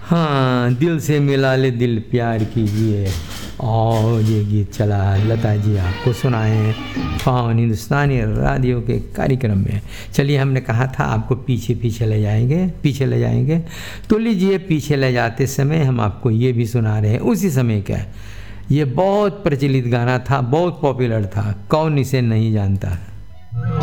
हाँ, दिल से मिला ले दिल प्यार कीजिए। और ये गीत चला लता जी आपको सुनाए पवन हिंदुस्तानी रेडियो के कार्यक्रम में। चलिए, हमने कहा था आपको पीछे पीछे ले जाएंगे, तो लीजिए पीछे ले जाते समय हम आपको ये भी सुना रहे हैं उसी समय का। ये बहुत प्रचलित गाना था, बहुत पॉपुलर था, कौन इसे नहीं जानता।